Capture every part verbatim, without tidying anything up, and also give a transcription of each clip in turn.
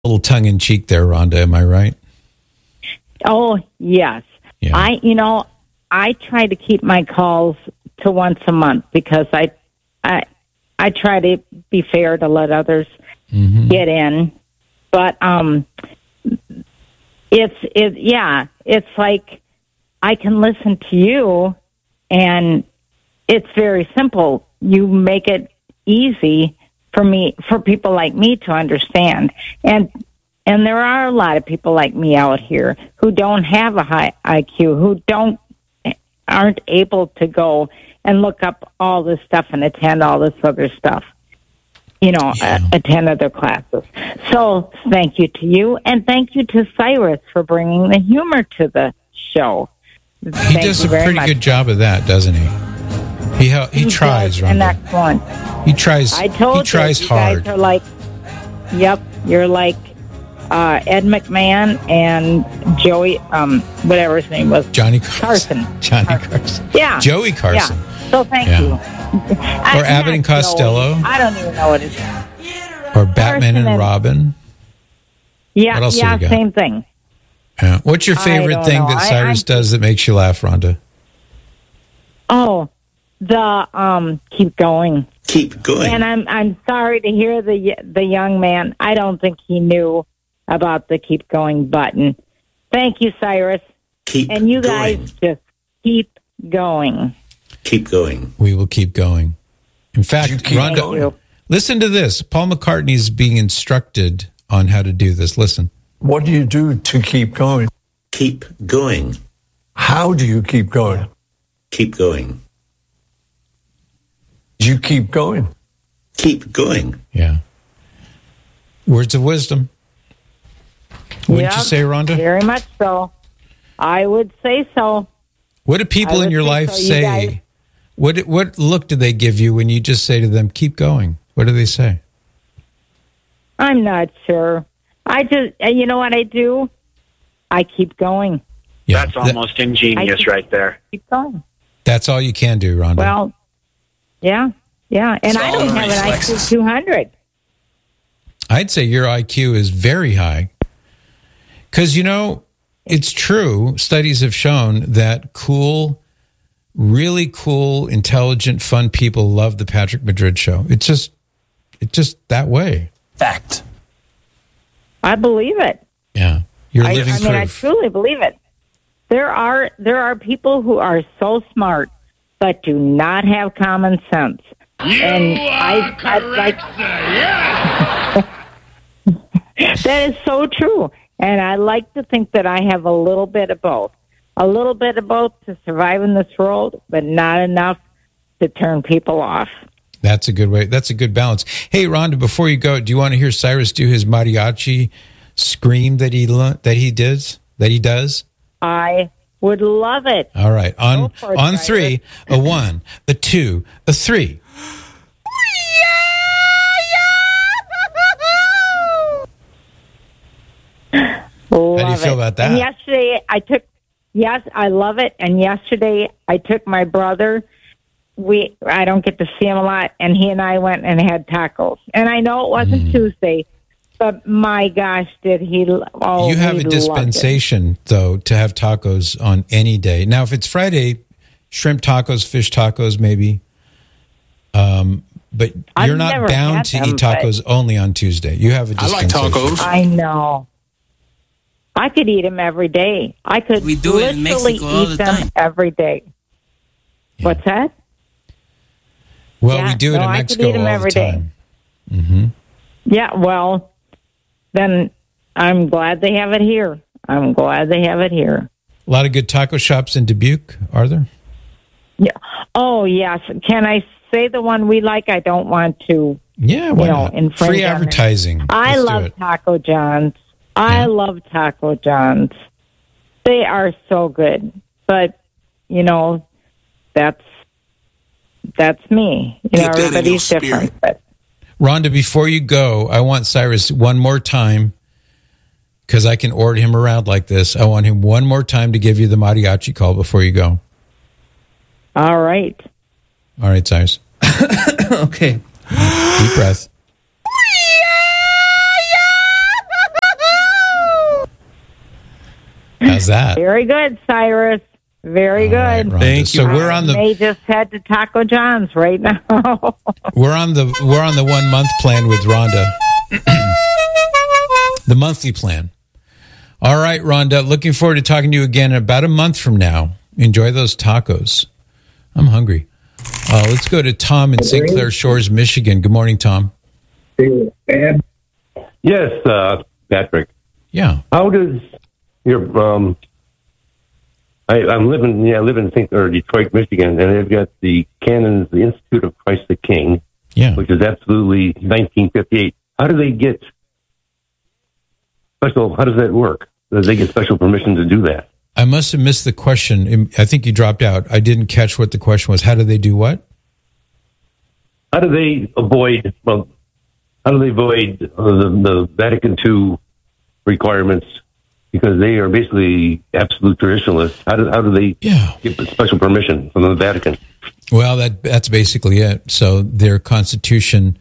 little tongue-in-cheek there, Rhonda. Am I right? Oh, yes. Yeah. I, you know, I try to keep my calls to once a month because I, I, I try to be fair to let others mm-hmm. get in. But um, it's it yeah, it's like I can listen to you, and it's very simple. You make it easy for me, for people like me to understand. And and there are a lot of people like me out here who don't have a high I Q, who don't aren't able to go and look up all this stuff and attend all this other stuff. You know, yeah. uh, attend other classes. So thank you to you, and thank you to Cyrus for bringing the humor to the show. He thank does a pretty much. good job of that, doesn't he? He he, he tries, does, and that's one. He tries. I told he tries you, you hard. guys are like, yep, you're like uh, Ed McMahon and Joey, um, whatever his name was, Johnny Carson. Carson. Johnny Carson. Carson. Yeah, Joey Carson. Yeah. So thank yeah. you. Or Abbott and Costello. Joey. I don't even know what it is. Or Batman and, and Robin. Yeah, what else yeah, we got? Same thing. Yeah. What's your favorite thing know. that Cyrus I, I, does that makes you laugh, Rhonda? Oh, the um, keep going. Keep going. And I'm I'm sorry to hear the the young man. I don't think he knew about the keep going button. Thank you, Cyrus. Keep and you going. guys just keep going. Keep going. We will keep going. In fact, Rhonda, going. Listen to this. Paul McCartney is being instructed on how to do this. Listen. What do you do to keep going? Keep going. How do you keep going? Keep going. You keep going. Keep going. Yeah. Words of wisdom. Wouldn't yep, you say, Rhonda? Very much so. I would say so. What do people in your life so. say? Guys, what what look do they give you when you just say to them, keep going? What do they say? I'm not sure. I just, you know what I do? I keep going. Yeah, That's almost that, ingenious keep, right there. Keep going. That's all you can do, Rhonda. Well, yeah, yeah. And it's I don't have an I Q two hundred. I'd say your I Q is very high. Because, you know, it's true. Studies have shown that cool, really cool, intelligent, fun people love the Patrick Madrid show. It's just, it's just that way. Fact. I believe it. Yeah, you're I, living I proof. mean, I truly believe it. There are there are people who are so smart but do not have common sense. You and are I, correct, I, sir. Yeah. That is so true. And I like to think that I have a little bit of both. A little bit of both to survive in this world, but not enough to turn people off. That's a good way. That's a good balance. Hey, Rhonda, before you go, do you want to hear Cyrus do his mariachi scream that he that he does? That he does? I would love it. All right. On it, on Cyrus. three, a one, a two, a three. Love How do you feel it. about that? And yesterday I took, yes, I love it. And yesterday I took my brother. We, I don't get to see him a lot, and he and I went and had tacos. And I know it wasn't Mm. Tuesday, but my gosh, did he? Oh, You have he a loved dispensation, though, to have tacos on any day. Now, if it's Friday, shrimp tacos, fish tacos, maybe. Um, but I've you're not never bound had to them, eat tacos only on Tuesday. You have a I like dispensation. tacos. it. I know. I could eat them every day. I could We do it in literally Mexico all eat the them time. every day. Yeah. What's that? Well, Yeah, we do it no, in I could Mexico eat 'em all every the day. time. Mm-hmm. Yeah, well, then I'm glad they have it here. I'm glad they have it here. A lot of good taco shops in Dubuque, are there? Yeah. Oh, yes. Can I say the one we like? I don't want to, Yeah, you why know, not? infringe Free on it. advertising. I Let's do love it. Taco John's. I Yeah. love Taco John's. They are so good. But, you know, that's that's me. You know, Get that in everybody's your different. spirit. But Rhonda, before you go, I want Cyrus one more time, because I can order him around like this. I want him one more time to give you the mariachi call before you go. all right. All right, Cyrus. Okay. Deep breath. How's that? Very good, Cyrus. Very All right, good. Rhonda. Thank so you. we're on I may the just head to Taco John's right now. we're on the we're on the one month plan with Rhonda. The monthly plan. All right, Rhonda. Looking forward to talking to you again in about a month from now. Enjoy those tacos. I'm hungry. Uh, let's go to Tom in Saint Clair Shores, Michigan. Good morning, Tom. Yes, uh, Patrick. Yeah. How does your um? I, I'm living, yeah, I live in Saint or Detroit, Michigan, and they've got the Canons, the Institute of Christ the King, Yeah. which is absolutely nineteen fifty-eight. How do they get special? How does that work? Do they get special permission to do that? I must have missed the question. I think you dropped out. I didn't catch what the question was. How do they do what? How do they avoid? Well, how do they avoid uh, the, the Vatican two requirements? Because they are basically absolute traditionalists. How do how do they Yeah. get special permission from the Vatican? Well, that that's basically it. So their constitution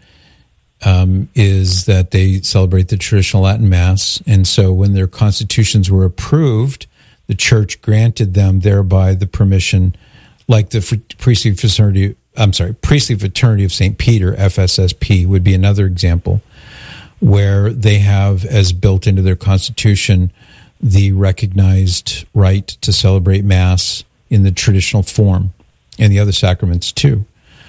um, is that they celebrate the traditional Latin Mass, and so when their constitutions were approved, the Church granted them thereby the permission, like the Fr- priestly fraternity. I'm sorry, priestly fraternity of Saint Peter, F S S P, would be another example, where they have as built into their constitution the recognized right to celebrate Mass in the traditional form, and the other sacraments too.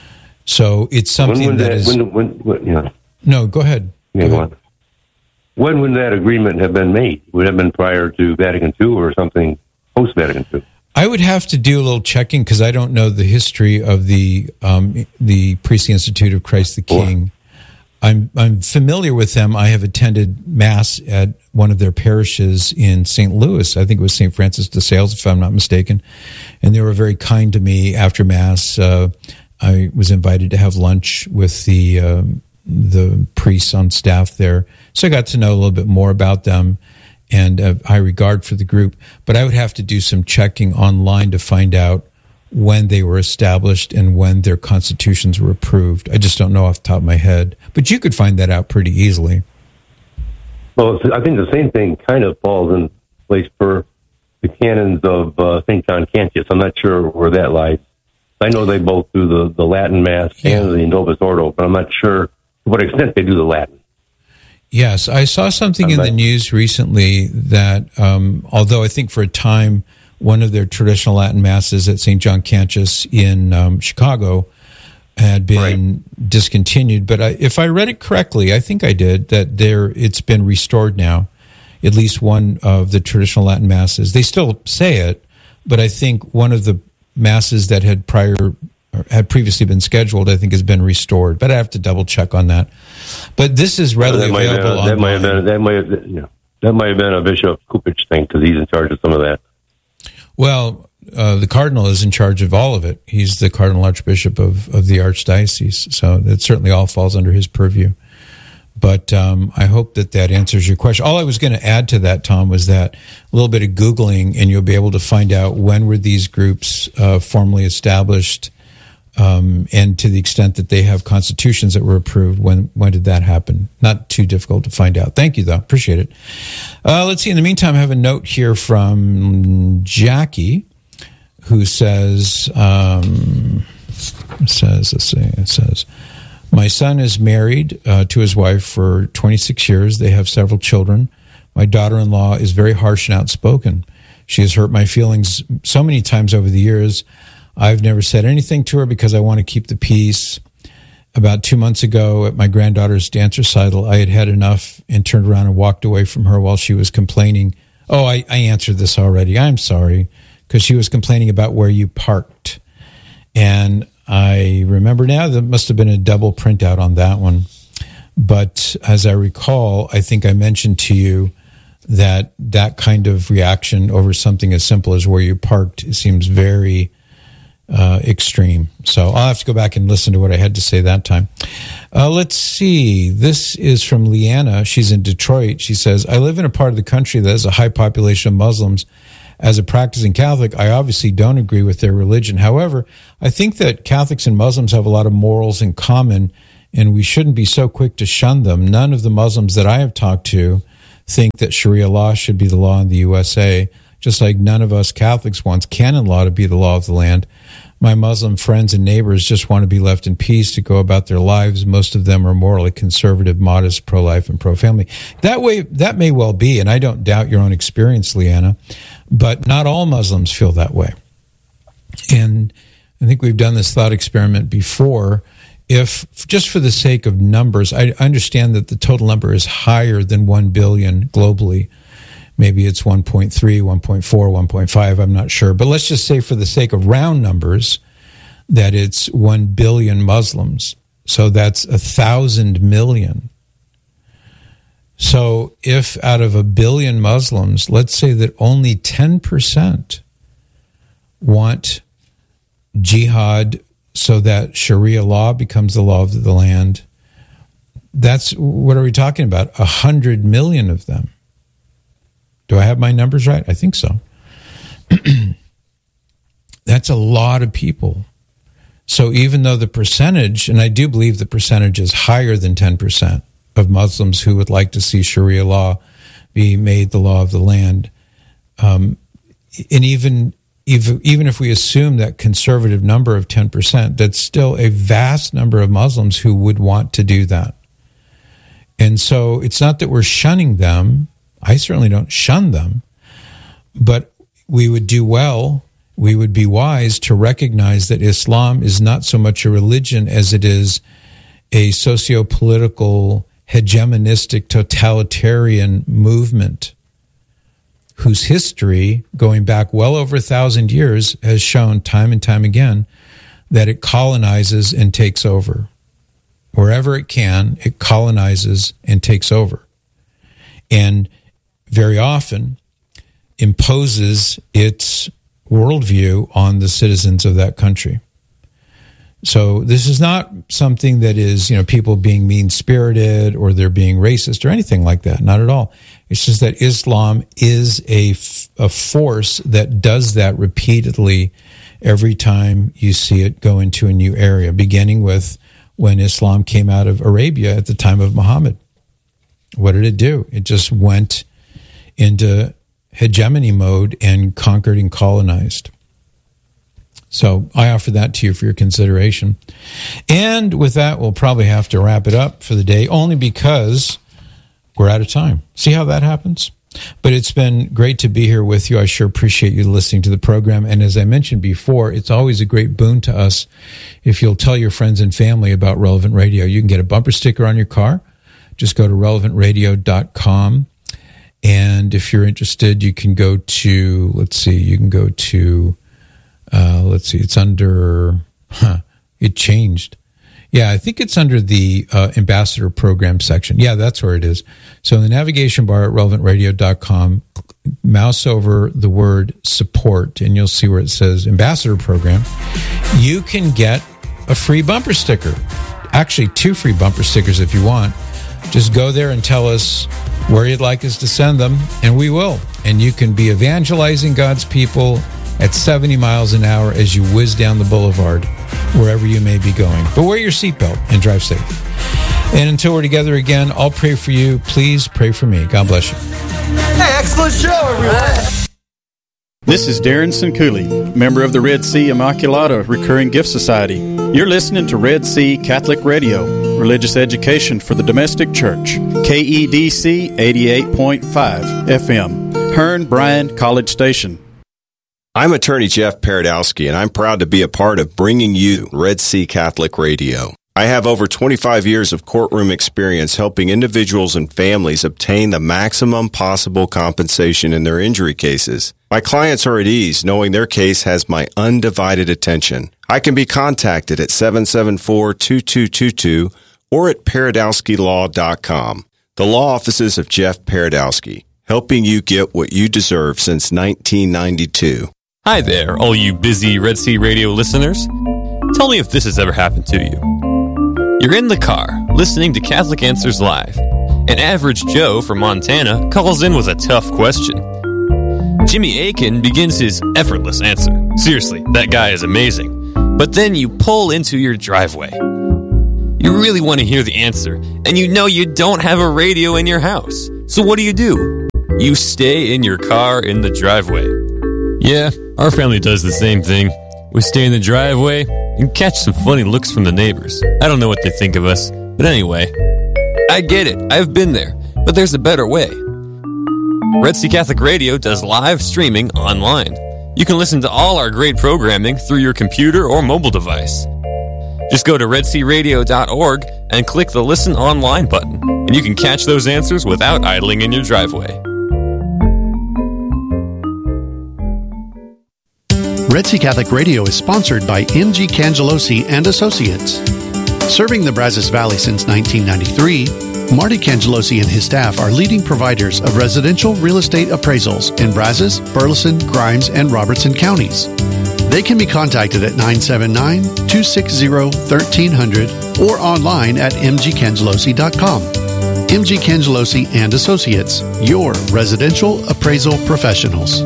So it's something when would that, that is. when, when, when, yeah. No, go ahead. Yeah, Go go ahead. on. When would that agreement have been made? Would it have been prior to Vatican two or something post Vatican two? I would have to do a little checking because I don't know the history of the um, the Priestly Institute of Christ the King. I'm I'm familiar with them. I have attended Mass at one of their parishes in Saint Louis. I think it was Saint Francis de Sales, if I'm not mistaken. And they were very kind to me after Mass. Uh, I was invited to have lunch with the um, the priests on staff there, so I got to know a little bit more about them and have high regard for the group. But I would have to do some checking online to find out when they were established and when their constitutions were approved. I just don't know off the top of my head. But you could find that out pretty easily. Well, I think the same thing kind of falls in place for the canons of uh, Saint John Cantius. I'm not sure where that lies. I know they both do the, the Latin Mass Yeah. and the Novus Ordo, but I'm not sure to what extent they do the Latin. Yes, I saw something in the news recently that, um, although I think for a time one of their traditional Latin masses at Saint John Cantius in um, Chicago had been right. discontinued, but I, if I read it correctly, I think I did, that there it's been restored now. At least one of the traditional Latin masses. They still say it, but I think one of the masses that had prior had previously been scheduled, I think, has been restored. But I have to double check on that. But this is readily that available might have, that might have online. been that might have, you know, that might have been a Bishop Kupich thing because he's in charge of some of that. Well, uh, the cardinal is in charge of all of it. He's the cardinal archbishop of, of the archdiocese, so it certainly all falls under his purview. But um, I hope that that answers your question. All I was going to add to that, Tom, was that a little bit of Googling, and you'll be able to find out when were these groups uh, formally established, um, and to the extent that they have constitutions that were approved, when when did that happen? Not too difficult to find out. Thank you, though. Appreciate it. Uh, let's see. In the meantime, I have a note here from Jackie, who says, um, says, let's see, it says, my son is married uh, to his wife for twenty-six years. They have several children. My daughter-in-law is very harsh and outspoken. She has hurt my feelings so many times over the years. I've never said anything to her because I want to keep the peace. About two months ago at my granddaughter's dance recital, I had had enough and turned around and walked away from her while she was complaining. Oh, I, I answered this already. I'm sorry. Because she was complaining about where you parked. And I remember now there must have been a double printout on that one. But as I recall, I think I mentioned to you that that kind of reaction over something as simple as where you parked seems very uh, extreme. So I'll have to go back and listen to what I had to say that time. Uh, let's see. This is from Leanna. She's in Detroit. She says, I live in a part of the country that has a high population of Muslims. As a practicing Catholic, I obviously don't agree with their religion. However, I think that Catholics and Muslims have a lot of morals in common, and we shouldn't be so quick to shun them. None of the Muslims that I have talked to think that Sharia law should be the law in the U S A. just like none of us Catholics wants canon law to be the law of the land. My Muslim friends and neighbors just want to be left in peace to go about their lives. Most of them are morally conservative, modest, pro-life, and pro-family. That way, that may well be, and I don't doubt your own experience, Leanna, but not all Muslims feel that way. And I think we've done this thought experiment before. If, just for the sake of numbers, I understand that the total number is higher than one billion globally. Maybe it's one point three, one point four, one point five, I'm not sure. But let's just say for the sake of round numbers that it's one billion Muslims. So that's a thousand million. So if out of a billion Muslims, let's say that only ten percent want jihad so that Sharia law becomes the law of the land, that's, what are we talking about? A hundred million of them. Do I have my numbers right? I think so. That's a lot of people. So even though the percentage, and I do believe the percentage is higher than ten percent of Muslims who would like to see Sharia law be made the law of the land, um, and even, even even if we assume that conservative number of ten percent, that's still a vast number of Muslims who would want to do that. And so it's not that we're shunning them. I certainly don't shun them, but we would do well, we would be wise to recognize that Islam is not so much a religion as it is a socio-political, hegemonistic, totalitarian movement whose history, going back well over a thousand years, has shown time and time again that it colonizes and takes over. Wherever it can, it colonizes and takes over. And very often imposes its worldview on the citizens of that country. So this is not something that is, you know, people being mean-spirited or they're being racist or anything like that. Not at all. It's just that Islam is a, a force that does that repeatedly every time you see it go into a new area, beginning with when Islam came out of Arabia at the time of Muhammad. What did it do? It just went into hegemony mode and conquered and colonized. So I offer that to you for your consideration. And with that, we'll probably have to wrap it up for the day, only because we're out of time. See how that happens? But it's been great to be here with you. I sure appreciate you listening to the program. And as I mentioned before, it's always a great boon to us if you'll tell your friends and family about Relevant Radio. You can get a bumper sticker on your car. Just go to relevant radio dot com. And if you're interested, you can go to, let's see, you can go to, uh, let's see, it's under, huh, it changed. Yeah, I think it's under the uh, Ambassador Program section. Yeah, that's where it is. So in the navigation bar at relevant radio dot com, mouse over the word support, and you'll see where it says Ambassador Program. You can get a free bumper sticker. Actually, two free bumper stickers if you want. Just go there and tell us where you'd like us to send them, and we will. And you can be evangelizing God's people at seventy miles an hour as you whiz down the boulevard, wherever you may be going. But wear your seatbelt and drive safe. And until we're together again, I'll pray for you. Please pray for me. God bless you. Hey, excellent show, everyone. This is Darren Sankouli, member of the Red Sea Immaculata Recurring Gift Society. You're listening to Red Sea Catholic Radio, religious education for the domestic church. K E D C eighty-eight point five F M, Hearn Bryan College Station. I'm attorney Jeff Paradowski, and I'm proud to be a part of bringing you Red Sea Catholic Radio. I have over twenty-five years of courtroom experience helping individuals and families obtain the maximum possible compensation in their injury cases. My clients are at ease knowing their case has my undivided attention. I can be contacted at seven seven four, two two two two or at paradowski law dot com. The law offices of Jeff Paradowski, helping you get what you deserve since nineteen ninety-two. Hi there, all you busy Red Sea Radio listeners. Tell me if this has ever happened to you. You're in the car, listening to Catholic Answers Live. An average Joe from Montana calls in with a tough question. Jimmy Akin begins his effortless answer. Seriously, that guy is amazing. But then you pull into your driveway. You really want to hear the answer, and you know you don't have a radio in your house. So what do you do? you stay in your car in the driveway. Yeah, our family does the same thing. We stay in the driveway and catch some funny looks from the neighbors. I don't know what they think of us, but anyway, I get it. I've been there, but there's a better way. Red Sea Catholic Radio does live streaming online. You can listen to all our great programming through your computer or mobile device. Just go to red sea radio dot org and click the Listen Online button, and you can catch those answers without idling in your driveway. Red Sea Catholic Radio is sponsored by M G Cangelosi and Associates. Serving the Brazos Valley since nineteen ninety-three, Marty Cangelosi and his staff are leading providers of residential real estate appraisals in Brazos, Burleson, Grimes, and Robertson counties. They can be contacted at nine seven nine, two six zero, one three zero zero or online at m g cangelosi dot com. M G Cangelosi and Associates, your residential appraisal professionals.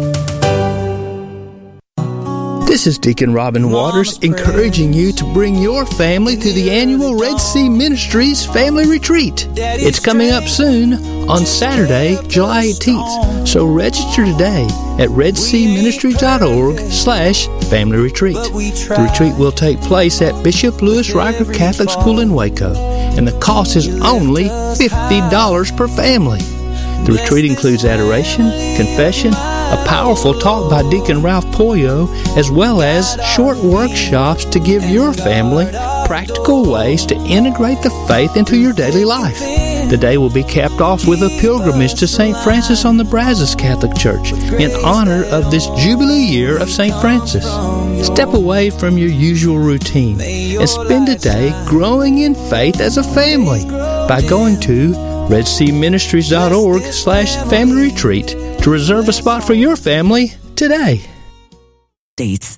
This is Deacon Robin Waters encouraging you to bring your family to the annual Red Sea Ministries Family Retreat. It's coming up soon on Saturday, July eighteenth. So register today at red sea ministries dot org slash family retreat. The retreat will take place at Bishop Louis Riker Catholic School in Waco, and the cost is only fifty dollars per family. The retreat includes adoration, confession, a powerful talk by Deacon Ralph Pollo, as well as short workshops to give your family practical ways to integrate the faith into your daily life. The day will be capped off with a pilgrimage to Saint Francis on the Brazos Catholic Church in honor of this Jubilee year of Saint Francis. Step away from your usual routine and spend a day growing in faith as a family by going to red sea ministries dot org slash family retreat to reserve a spot for your family today. Dates.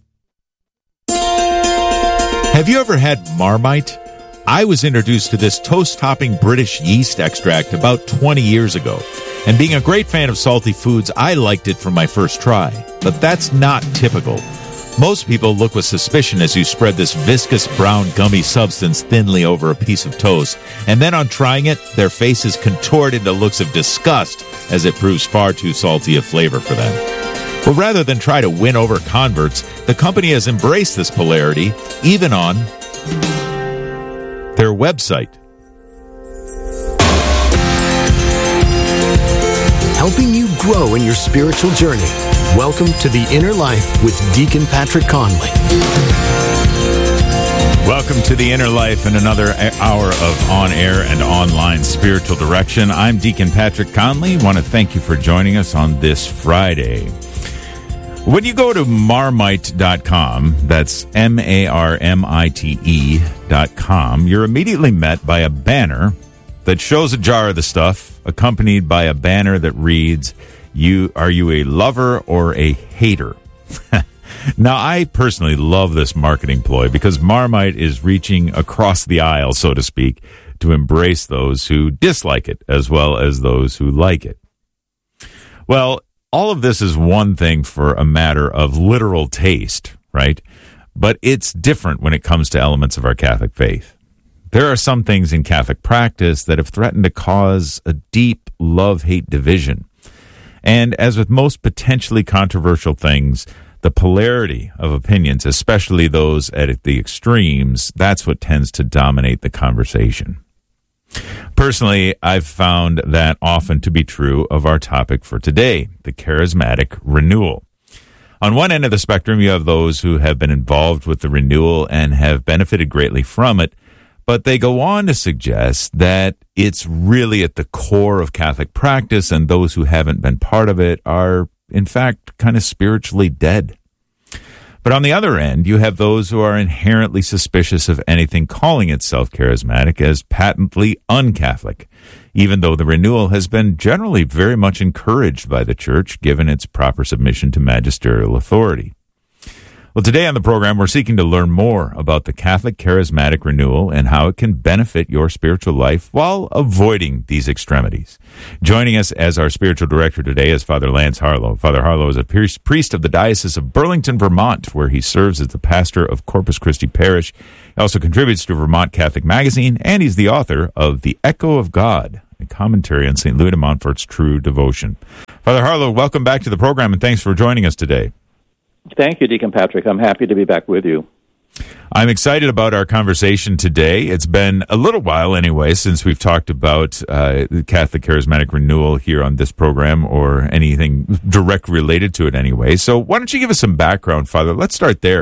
Have you ever had Marmite? I was introduced to this toast-topping British yeast extract about twenty years ago. And being a great fan of salty foods, I liked it from my first try. But that's not typical. Most people look with suspicion as you spread this viscous brown gummy substance thinly over a piece of toast. And then on trying it, their faces contort into looks of disgust as it proves far too salty a flavor for them. But rather than try to win over converts, the company has embraced this polarity, even on their website. Helping you grow in your spiritual journey. Welcome to The Inner Life with Deacon Patrick Conley. Welcome to The Inner Life and another hour of on-air and online spiritual direction. I'm Deacon Patrick Conley. I want to thank you for joining us on this Friday. When you go to marmite dot com, that's M A R M I T E dot com, you're immediately met by a banner that shows a jar of the stuff, accompanied by a banner that reads, "You are you a lover or a hater?" Now, I personally love this marketing ploy because Marmite is reaching across the aisle, so to speak, to embrace those who dislike it as well as those who like it. Well, all of this is one thing for a matter of literal taste, right? But it's different when it comes to elements of our Catholic faith. There are some things in Catholic practice that have threatened to cause a deep love-hate division. And as with most potentially controversial things, the polarity of opinions, especially those at the extremes, that's what tends to dominate the conversation. Personally, I've found that often to be true of our topic for today, the charismatic renewal. On one end of the spectrum, you have those who have been involved with the renewal and have benefited greatly from it, but they go on to suggest that it's really at the core of Catholic practice, and those who haven't been part of it are, in fact, kind of spiritually dead. But on the other end, you have those who are inherently suspicious of anything calling itself charismatic as patently un-Catholic, even though the renewal has been generally very much encouraged by the Church, given its proper submission to magisterial authority. Well, today on the program, we're seeking to learn more about the Catholic charismatic renewal and how it can benefit your spiritual life while avoiding these extremities. Joining us as our spiritual director today is Father Lance Harlow. Father Harlow is a priest of the Diocese of Burlington, Vermont, where he serves as the pastor of Corpus Christi Parish. He also contributes to Vermont Catholic Magazine, and he's the author of The Echo of God, a commentary on Saint Louis de Montfort's True Devotion. Father Harlow, welcome back to the program, and thanks for joining us today. Thank you, Deacon Patrick. I'm happy to be back with you. I'm excited about our conversation today. It's been a little while anyway since we've talked about uh, the Catholic Charismatic Renewal here on this program or anything direct related to it anyway. So why don't you give us some background, Father? Let's start there.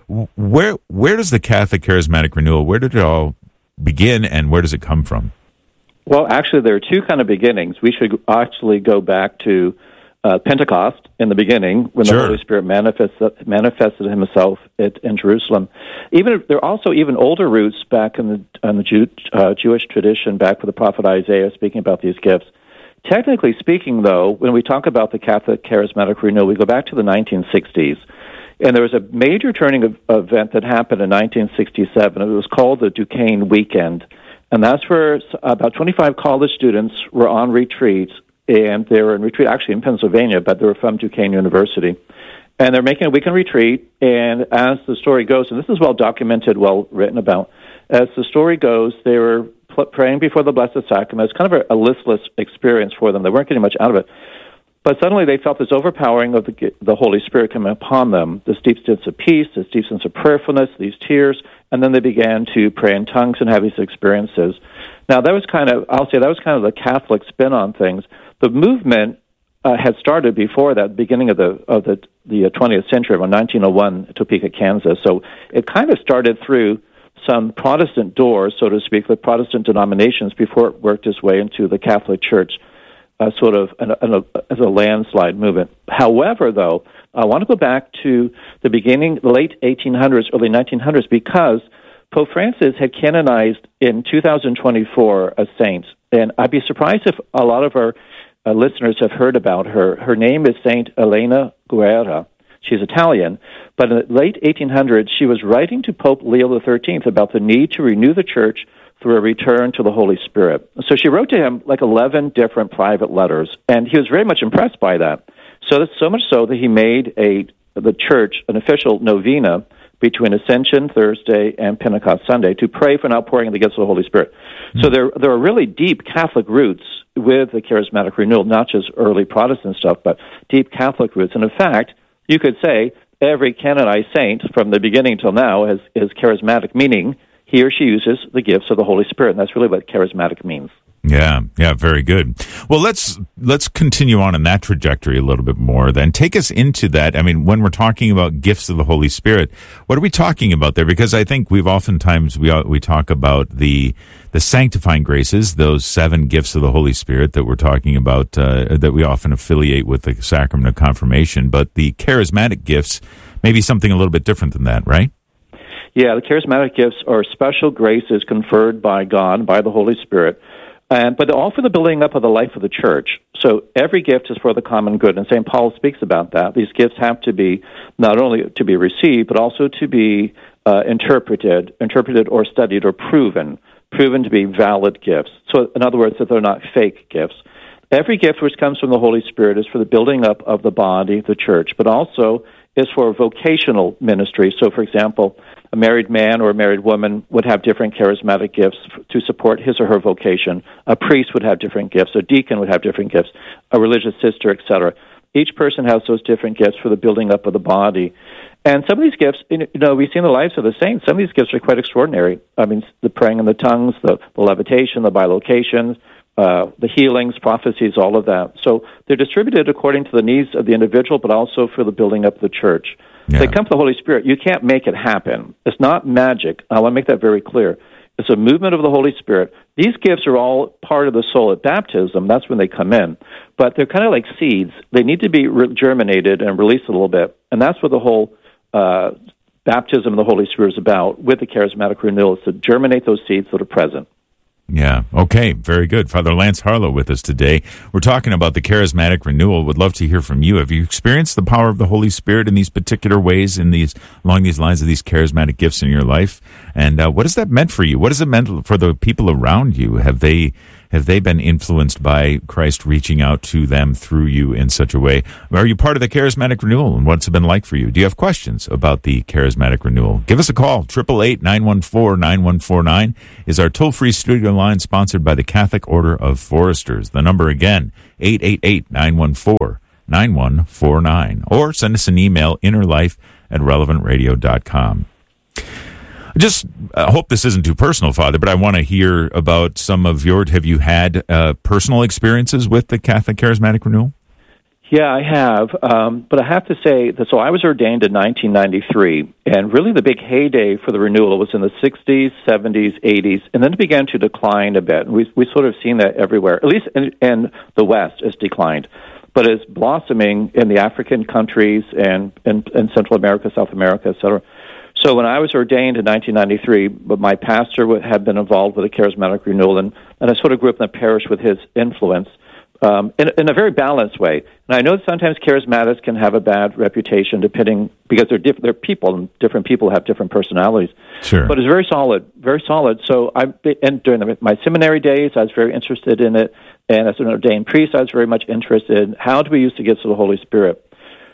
Where where does the Catholic Charismatic Renewal, where did it all begin and where does it come from? Well, actually, there are two kind of beginnings. We should actually go back to Uh, Pentecost in the beginning, when sure. the Holy Spirit manifested, manifested himself at, in Jerusalem. Even there are also even older roots back in the, in the Jew, uh, Jewish tradition, back with the prophet Isaiah speaking about these gifts. Technically speaking, though, when we talk about the Catholic Charismatic Renewal, we go back to the nineteen sixties. And there was a major turning of, event that happened in nineteen sixty-seven. It was called the Duquesne Weekend. And that's where about twenty-five college students were on retreat. And they were in retreat, actually in Pennsylvania, but they were from Duquesne University. And they're making a weekend retreat, and as the story goes, and this is well documented, well written about, as the story goes, they were pl- praying before the Blessed Sacrament. It's kind of a, a listless experience for them. They weren't getting much out of it. But suddenly they felt this overpowering of the, the Holy Spirit coming upon them, this deep sense of peace, this deep sense of prayerfulness, these tears, and then they began to pray in tongues and have these experiences. Now, that was kind of, I'll say, that was kind of the Catholic spin on things. The movement uh, had started before that, beginning of the of the the twentieth century, around nineteen oh one, Topeka, Kansas. So it kind of started through some Protestant doors, so to speak, with Protestant denominations before it worked its way into the Catholic Church, uh, sort of an, an, as a landslide movement. However, though, I want to go back to the beginning, the late eighteen hundreds, early nineteen hundreds, because Pope Francis had canonized in two thousand twenty-four a saint, and I'd be surprised if a lot of our Uh, listeners have heard about her. Her name is Saint Elena Guerra. She's Italian, but in the late eighteen hundreds, she was writing to Pope Leo the thirteenth about the need to renew the Church through a return to the Holy Spirit. So she wrote to him like eleven different private letters, and he was very much impressed by that. So that's so much so that he made a the Church an official novena between Ascension Thursday and Pentecost Sunday to pray for an outpouring of the gifts of the Holy Spirit. Mm-hmm. So there there are really deep Catholic roots with the Charismatic Renewal, not just early Protestant stuff, but deep Catholic roots. And in fact, you could say every canonized saint from the beginning till now is, is charismatic, meaning he or she uses the gifts of the Holy Spirit. And that's really what charismatic means. Yeah, yeah, very good. Well, let's let's continue on in that trajectory a little bit more then. Take us into that. I mean, when we're talking about gifts of the Holy Spirit, what are we talking about there? Because I think we've oftentimes, we we talk about the the sanctifying graces, those seven gifts of the Holy Spirit that we're talking about, uh, that we often affiliate with the sacrament of confirmation. But the charismatic gifts may be something a little bit different than that, right? Yeah, the charismatic gifts are special graces conferred by God, by the Holy Spirit, And, but all for the building up of the life of the church. So every gift is for the common good, and Saint Paul speaks about that. These gifts have to be not only to be received, but also to be uh, interpreted, interpreted or studied or proven, proven to be valid gifts. So in other words, that they're not fake gifts. Every gift which comes from the Holy Spirit is for the building up of the body, the church, but also is for vocational ministry. So, for example, a married man or a married woman would have different charismatic gifts to support his or her vocation. A priest would have different gifts. A deacon would have different gifts. A religious sister, et cetera. Each person has those different gifts for the building up of the body. And some of these gifts, you know, we see in the lives of the saints, some of these gifts are quite extraordinary. I mean, the praying in the tongues, the, the levitation, the bilocations, uh, the healings, prophecies, all of that. So they're distributed according to the needs of the individual, but also for the building up of the church. Yeah. They come from the Holy Spirit. You can't make it happen. It's not magic. I want to make that very clear. It's a movement of the Holy Spirit. These gifts are all part of the soul at baptism. That's when they come in. But they're kind of like seeds. They need to be re- germinated and released a little bit. And that's what the whole uh, baptism of the Holy Spirit is about with the charismatic renewal, is to germinate those seeds that are present. Yeah. Okay. Very good. Father Lance Harlow with us today. We're talking about the charismatic renewal. Would love to hear from you. Have you experienced the power of the Holy Spirit in these particular ways, in these along these lines of these charismatic gifts in your life? And uh, what has that meant for you? What has it meant for the people around you? Have they have they been influenced by Christ reaching out to them through you in such a way? Are you part of the Charismatic Renewal, and what's it been like for you? Do you have questions about the Charismatic Renewal? Give us a call. eight eight eight, nine one four, nine one four nine is our toll-free studio line, sponsored by the Catholic Order of Foresters. The number again, eight eight eight, nine one four, nine one four nine. Or send us an email, innerlife at relevant radio dot com. Just I hope this isn't too personal, Father, but I want to hear about some of your, have you had uh, personal experiences with the Catholic Charismatic Renewal? Yeah, I have. Um, but I have to say that, so I was ordained in nineteen ninety-three, and really the big heyday for the renewal was in the sixties, seventies, eighties, and then it began to decline a bit. We we sort of seen that everywhere, at least in, in the West, it's declined. But it's blossoming in the African countries and in, in Central America, South America, et cetera. So when I was ordained in nineteen ninety-three, but my pastor had been involved with the Charismatic Renewal, and, and I sort of grew up in the parish with his influence um, in, in a very balanced way. And I know that sometimes charismatics can have a bad reputation, depending because they're diff- they're people, and different people have different personalities. Sure. But it's very solid, very solid. So I, and during the, my seminary days, I was very interested in it, and as an ordained priest, I was very much interested in how do we use the gifts of the Holy Spirit.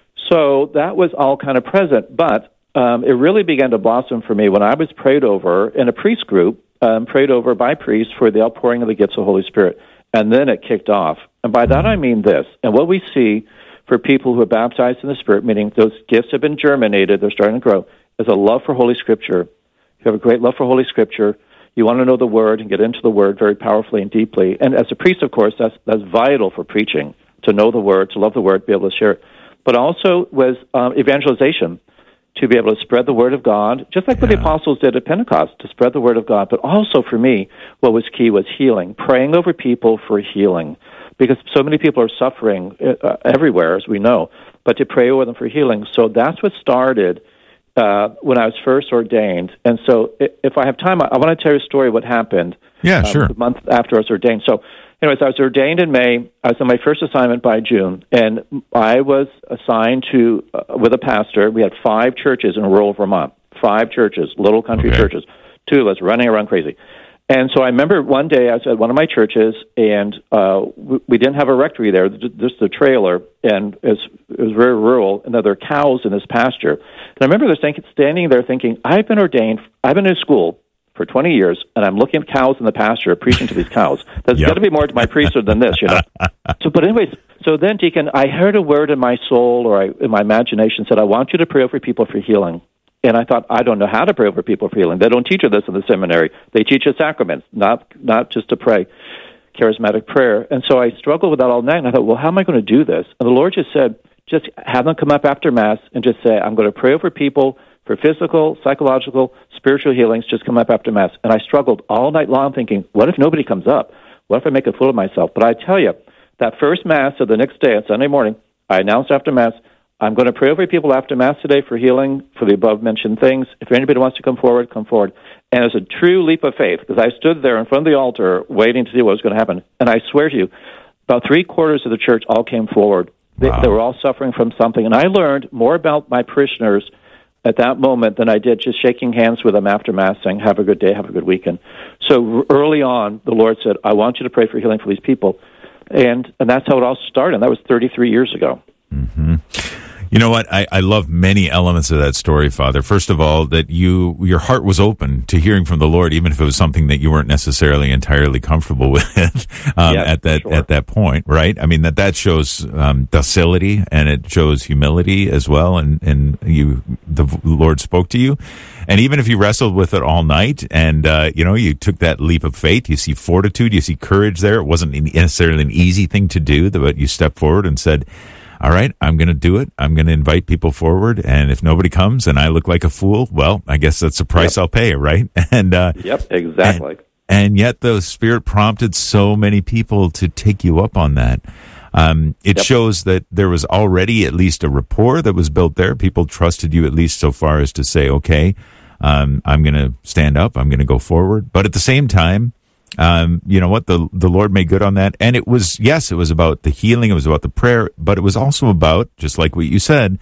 So that was all kind of present, but Um, it really began to blossom for me when I was prayed over in a priest group, um, prayed over by priests for the outpouring of the gifts of the Holy Spirit. And then it kicked off. And by that I mean this. And what we see for people who are baptized in the Spirit, meaning those gifts have been germinated, they're starting to grow, is a love for Holy Scripture. You have a great love for Holy Scripture. You want to know the Word and get into the Word very powerfully and deeply. And as a priest, of course, that's that's vital for preaching, to know the Word, to love the Word, be able to share it. But also was um, evangelization, to be able to spread the Word of God, just like what the apostles did at Pentecost, to spread the Word of God. But also for me, what was key was healing, praying over people for healing, because so many people are suffering uh, everywhere, as we know, but to pray over them for healing. So that's what started uh, when I was first ordained. And so if I have time, I, I want to tell you a story of what happened yeah, um, sure. the month after I was ordained. So anyways, I was ordained in May. I was on my first assignment by June, and I was assigned to, uh, with a pastor. We had five churches in rural Vermont, five churches, little country okay. churches, two of us running around crazy. And so I remember one day I was at one of my churches, and uh, we, we didn't have a rectory there, just a trailer, and it was, it was very rural, and there were cows in this pasture. And I remember thinking, standing there thinking, I've been ordained, I've been in school for twenty years, and I'm looking at cows in the pasture, preaching to these cows. There's yep. got to be more to my priesthood than this, you know. So, but anyways, so then, Deacon, I heard a word in my soul, or I, in my imagination, said, I want you to pray over people for healing. And I thought, I don't know how to pray over people for healing. They don't teach you this in the seminary. They teach us sacraments, not not just to pray, charismatic prayer. And so I struggled with that all night, and I thought, well, how am I going to do this? And the Lord just said, just have them come up after Mass and just say, I'm going to pray over people for physical, psychological, spiritual healings, just come up after Mass. And I struggled all night long thinking, what if nobody comes up? What if I make a fool of myself? But I tell you, that first Mass of the next day, on Sunday morning, I announced after Mass, I'm going to pray over people after Mass today for healing, for the above-mentioned things. If anybody wants to come forward, come forward. And it was a true leap of faith, because I stood there in front of the altar waiting to see what was going to happen. And I swear to you, about three-quarters of the church all came forward. They, wow. they were all suffering from something. And I learned more about my parishioners at that moment than I did just shaking hands with them after Mass, saying, have a good day, have a good weekend. So early on, the Lord said, I want you to pray for healing for these people. And and that's how it all started. And that was thirty-three years ago. Mm-hmm. You know what? I, I love many elements of that story, Father. First of all, that you your heart was open to hearing from the Lord, even if it was something that you weren't necessarily entirely comfortable with um, yes, at that sure. at that point, right? I mean, that that shows um, docility, and it shows humility as well. And and you, the Lord spoke to you, and even if you wrestled with it all night, and uh, you know, you took that leap of faith, you see fortitude, you see courage there. It wasn't necessarily an easy thing to do, but you stepped forward and said, all right, I'm going to do it. I'm going to invite people forward. And if nobody comes and I look like a fool, well, I guess that's the price yep. I'll pay, right? And uh, Yep, exactly. And, and yet the Spirit prompted so many people to take you up on that. Um, it yep. shows that there was already at least a rapport that was built there. People trusted you at least so far as to say, okay, um, I'm going to stand up. I'm going to go forward. But at the same time, Um, you know what, the the Lord made good on that. And it was, yes, it was about the healing, it was about the prayer, but it was also about, just like what you said,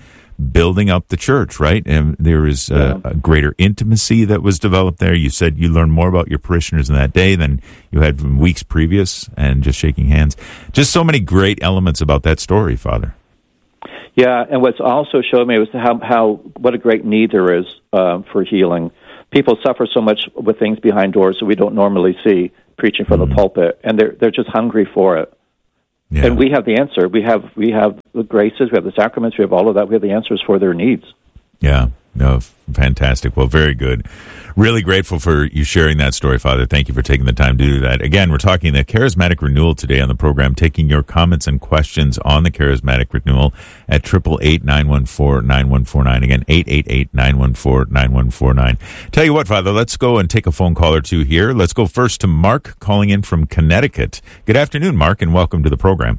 building up the church, right? And there is uh, yeah. a greater intimacy that was developed there. You said you learned more about your parishioners in that day than you had from weeks previous, and just shaking hands. Just so many great elements about that story, Father. Yeah, and what's also showed me was how, how what a great need there is um, for healing. People suffer so much with things behind doors that we don't normally see preaching from mm-hmm. the pulpit, and they're they're just hungry for it. Yeah. And we have the answer. We have we have the graces, we have the sacraments, we have all of that. We have the answers for their needs. Yeah, no, fantastic. Well, very good. Really grateful for you sharing that story, Father. Thank you for taking the time to do that. Again, we're talking the Charismatic Renewal today on the program, taking your comments and questions on the Charismatic Renewal at eight eight eight, nine one four, nine one four nine. Again, eight eight eight, nine one four, nine one four nine. Tell you what, Father, let's go and take a phone call or two here. Let's go first to Mark, calling in from Connecticut. Good afternoon, Mark, and welcome to the program.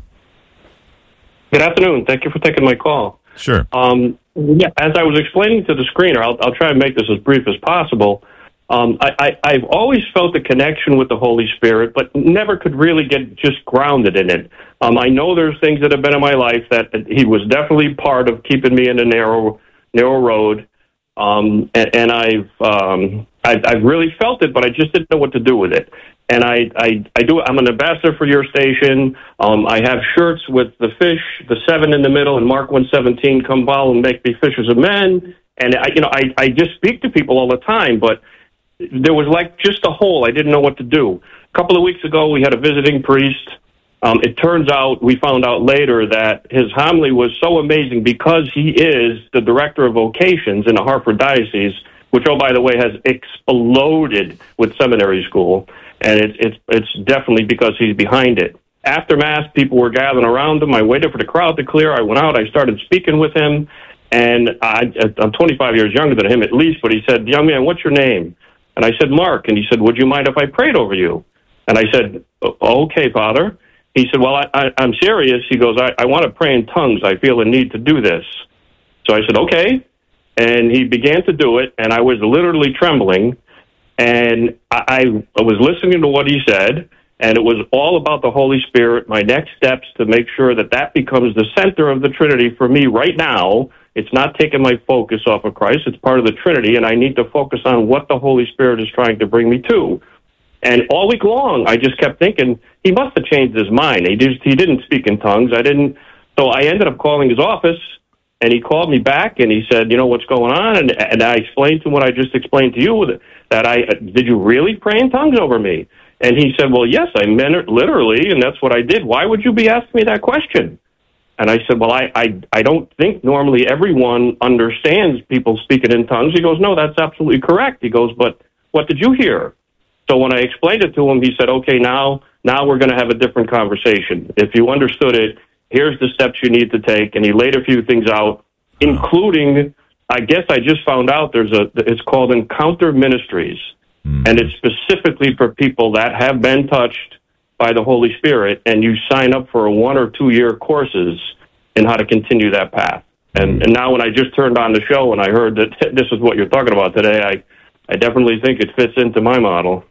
Good afternoon. Thank you for taking my call. Sure. Um, yeah, as I was explaining to the screener, I'll, I'll try and make this as brief as possible. Um, I, I, I've always felt a connection with the Holy Spirit, but never could really get just grounded in it. Um, I know there's things that have been in my life that he was definitely part of keeping me in a narrow, narrow road, um, and, and I've, um, I've I've really felt it, but I just didn't know what to do with it. And I, I, I do. I'm an ambassador for your station. Um, I have shirts with the fish, the seven in the middle, and Mark one seventeen. Come follow and make me fishers of men. And I, you know, I, I just speak to people all the time, but there was like just a hole. I didn't know what to do. A couple of weeks ago, we had a visiting priest. Um, it turns out, we found out later that his homily was so amazing because he is the director of vocations in the Hartford Diocese, which, oh, by the way, has exploded with seminary school. And it's it's it's definitely because he's behind it. After Mass, people were gathering around him. I waited for the crowd to clear. I went out. I started speaking with him. And I, I'm twenty-five years younger than him at least, but he said, "Young man, what's your name?" And I said, "Mark." And he said, "Would you mind if I prayed over you?" And I said, "Okay, Father." He said, "Well, I, I, I'm serious." He goes, I, I want to pray in tongues. I feel a need to do this." So I said, "Okay." And he began to do it, and I was literally trembling. And I, I was listening to what he said, and it was all about the Holy Spirit, my next steps to make sure that that becomes the center of the Trinity for me right now. It's not taking my focus off of Christ. It's part of the Trinity, and I need to focus on what the Holy Spirit is trying to bring me to. And all week long, I just kept thinking, he must have changed his mind. He just he didn't speak in tongues. I didn't. So I ended up calling his office, and he called me back, and he said, "You know, what's going on?" And, and I explained to him what I just explained to you, that I, did you really pray in tongues over me? And he said, "Well, yes, I meant it literally, and that's what I did. Why would you be asking me that question?" And I said, well, I, I, I don't think normally everyone understands people speaking in tongues. He goes, "No, that's absolutely correct." He goes, "But what did you hear?" So when I explained it to him, he said, "Okay, now, now we're going to have a different conversation. If you understood it, here's the steps you need to take." And he laid a few things out, including, I guess I just found out there's a, it's called Encounter Ministries. Mm. And it's specifically for people that have been touched by the Holy Spirit, and you sign up for a one or two year courses in how to continue that path. And, mm. and now when I just turned on the show and I heard that this is what you're talking about today, I, I definitely think it fits into my model.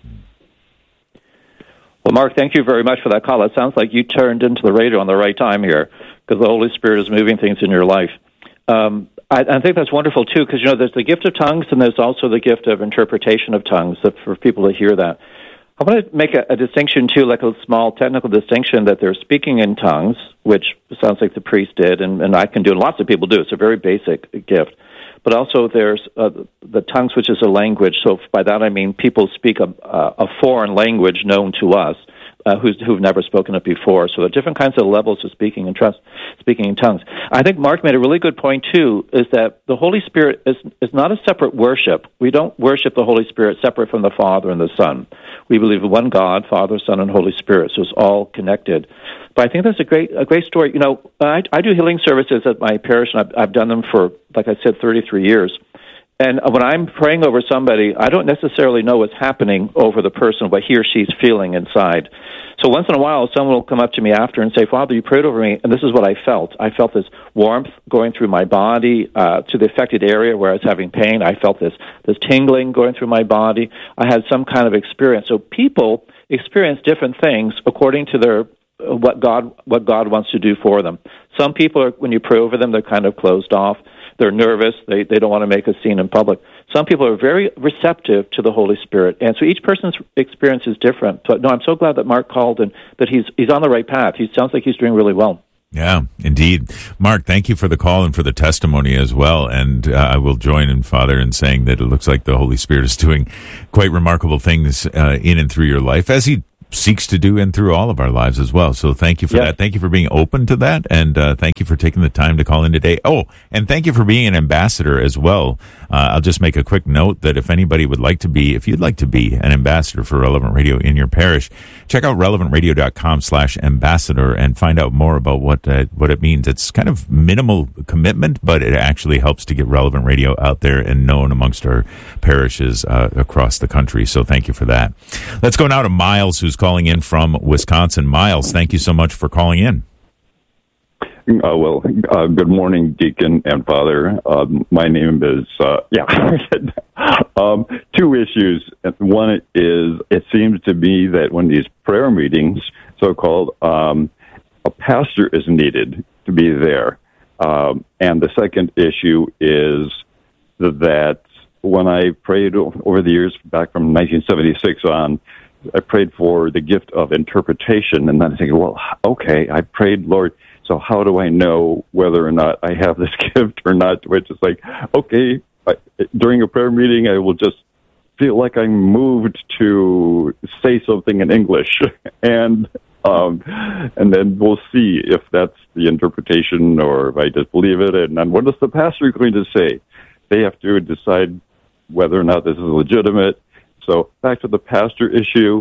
Well, Mark, thank you very much for that call. It sounds like you turned into the radio on the right time here, because the Holy Spirit is moving things in your life. Um, I, I think that's wonderful, too, because, you know, there's the gift of tongues, and there's also the gift of interpretation of tongues, that for people to hear that. I want to make a, a distinction, too, like a small technical distinction, that they're speaking in tongues, which sounds like the priest did, and, and I can do, and lots of people do. It's a very basic gift. But also there's uh, the tongues, which is a language. So by that I mean people speak a, a foreign language known to us, uh, who's, who've never spoken it before. So there are different kinds of levels of speaking and trust, speaking in tongues. I think Mark made a really good point, too, is that the Holy Spirit is, is not a separate worship. We don't worship the Holy Spirit separate from the Father and the Son. We believe in one God, Father, Son, and Holy Spirit, so it's all connected. But I think that's a great a great story. You know, I, I do healing services at my parish, and I've, I've done them for, like I said, thirty-three years. And when I'm praying over somebody, I don't necessarily know what's happening over the person, what he or she's feeling inside. So once in a while, someone will come up to me after and say, "Father, you prayed over me, and this is what I felt. I felt this warmth going through my body uh, to the affected area where I was having pain. I felt this this tingling going through my body. I had some kind of experience." So people experience different things according to their what God what God wants to do for them. Some people are, when you pray over them, they're kind of closed off. They're nervous. They they don't want to make a scene in public. Some people are very receptive to the Holy Spirit, and so each person's experience is different. But no, I'm so glad that Mark called and that he's he's on the right path. He sounds like he's doing really well. Yeah, indeed. Mark, thank you for the call and for the testimony as well. And uh, I will join in, Father, in saying that it looks like the Holy Spirit is doing quite remarkable things uh, in and through your life, as he seeks to do and through all of our lives as well. So thank you for yeah. that. Thank you for being open to that. And uh, thank you for taking the time to call in today. Oh, and thank you for being an ambassador as well. Uh, I'll just make a quick note that if anybody would like to be, if you'd like to be an ambassador for Relevant Radio in your parish, check out relevant radio dot com slash ambassador and find out more about what uh, what it means. It's kind of minimal commitment, but it actually helps to get Relevant Radio out there and known amongst our parishes uh, across the country. So thank you for that. Let's go now to Miles, who's calling in from Wisconsin. Miles, thank you so much for calling in. Uh, well, uh, good morning, Deacon and Father. Um, my name is, uh, yeah, um, two issues. One is, it seems to me that when these prayer meetings, so-called, um, a pastor is needed to be there. Um, and the second issue is that when I prayed over the years, back from nineteen seventy-six on, I prayed for the gift of interpretation, and then I think, well, okay, I prayed, Lord, so how do I know whether or not I have this gift or not? Which is like, okay, I, during a prayer meeting, I will just feel like I'm moved to say something in English, and um, and then we'll see if that's the interpretation or if I just believe it. And then what is the pastor going to say? They have to decide whether or not this is legitimate. So back to the pastor issue,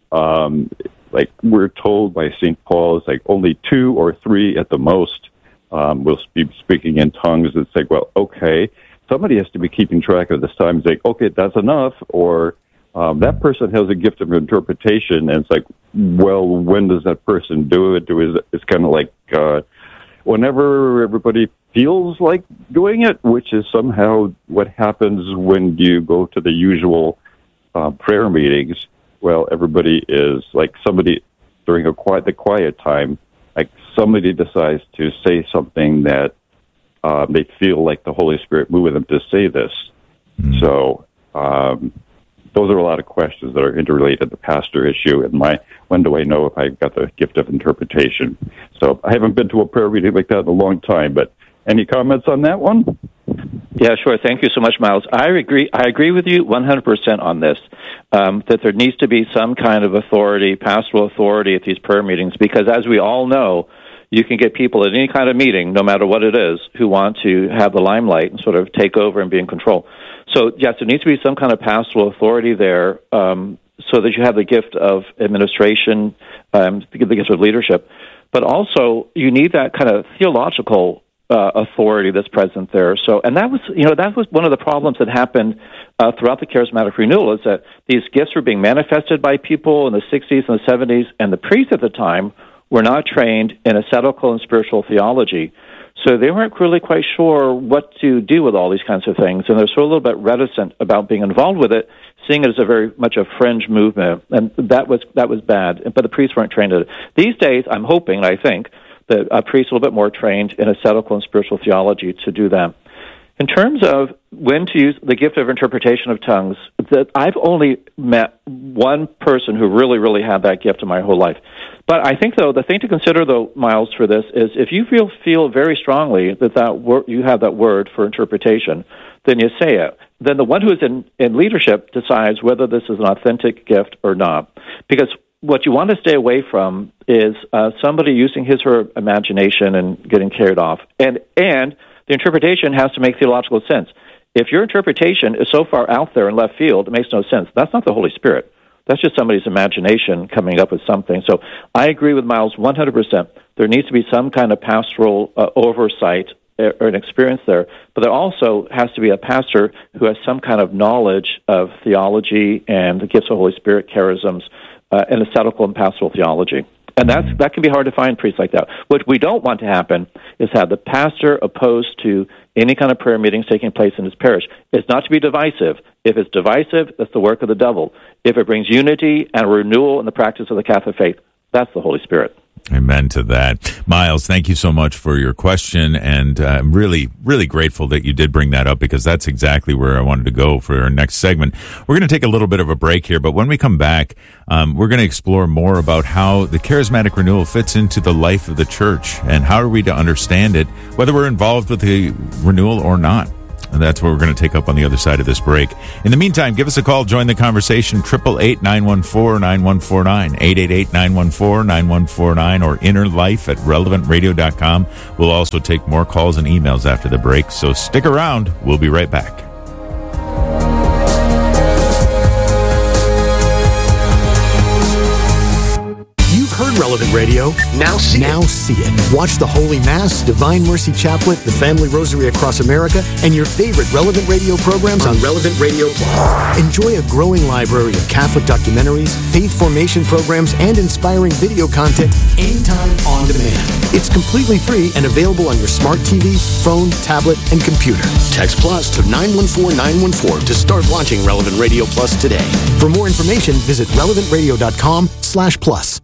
um, like we're told by Saint Paul, it's like only two or three at the most um, will be speaking in tongues. It's like, well, okay, somebody has to be keeping track of this time. It's like, okay, that's enough. Or um, that person has a gift of interpretation, and it's like, well, when does that person do it? It's kind of like uh, whenever everybody feels like doing it, which is somehow what happens when you go to the usual Uh, prayer meetings. Well, everybody is like somebody during a quiet, the quiet time, like somebody decides to say something that uh, they feel like the Holy Spirit moved them to say this. Mm-hmm. So um, those are a lot of questions that are interrelated to the pastor issue and my, when do I know if I've got the gift of interpretation? So I haven't been to a prayer meeting like that in a long time, but any comments on that one? Yeah, sure. Thank you so much, Miles. I agree. I agree with you one hundred percent on this. Um, that there needs to be some kind of authority, pastoral authority at these prayer meetings, because as we all know, you can get people at any kind of meeting, no matter what it is, who want to have the limelight and sort of take over and be in control. So yes, there needs to be some kind of pastoral authority there, um, so that you have the gift of administration, um, the gift of leadership, but also you need that kind of theological Uh, authority that's present there. So, and that was, you know, that was one of the problems that happened uh, throughout the charismatic renewal, is that these gifts were being manifested by people in the sixties and the seventies, and the priests at the time were not trained in ascetical and spiritual theology. So they weren't really quite sure what to do with all these kinds of things, and they're sort of a little bit reticent about being involved with it, seeing it as a very much a fringe movement, and that was that was bad. But the priests weren't trained in it. These days, I'm hoping, I think, that a priest a little bit more trained in ascetical and spiritual theology to do that. In terms of when to use the gift of interpretation of tongues, that I've only met one person who really, really had that gift in my whole life. But I think, though, the thing to consider, though, Miles, for this is if you feel feel very strongly that, that wor- you have that word for interpretation, then you say it. Then the one who is in, in leadership decides whether this is an authentic gift or not. Because what you want to stay away from is uh, somebody using his or her imagination and getting carried off. And and the interpretation has to make theological sense. If your interpretation is so far out there in left field, it makes no sense. That's not the Holy Spirit. That's just somebody's imagination coming up with something. So I agree with Miles one hundred percent. There needs to be some kind of pastoral uh, oversight or an experience there. But there also has to be a pastor who has some kind of knowledge of theology and the gifts of the Holy Spirit, charisms, Uh, and ascetical and pastoral theology. And that's, that can be hard to find priests like that. What we don't want to happen is have the pastor opposed to any kind of prayer meetings taking place in his parish. It's not to be divisive. If it's divisive, that's the work of the devil. If it brings unity and renewal in the practice of the Catholic faith, that's the Holy Spirit. Amen to that. Miles, thank you so much for your question, and uh, I'm really, really grateful that you did bring that up, because that's exactly where I wanted to go for our next segment. We're going to take a little bit of a break here, but when we come back, um, we're going to explore more about how the charismatic renewal fits into the life of the church, and how are we to understand it, whether we're involved with the renewal or not. And that's what we're going to take up on the other side of this break. In the meantime, give us a call. Join the conversation. eight eight eight, nine one four, nine one four nine. eight eight eight, nine one four, nine one four nine or inner life at relevant radio dot com. We'll also take more calls and emails after the break, so stick around. We'll be right back. Heard Relevant Radio. Now see now it. see it. Watch the Holy Mass, Divine Mercy Chaplet, the Family Rosary Across America, and your favorite Relevant Radio programs on Relevant Radio Plus. Enjoy a growing library of Catholic documentaries, faith formation programs, and inspiring video content anytime on demand. It's completely free and available on your smart T V, phone, tablet, and computer. Text Plus to nine one four nine one four to start launching Relevant Radio Plus today. For more information, visit relevant radio dot com slash plus.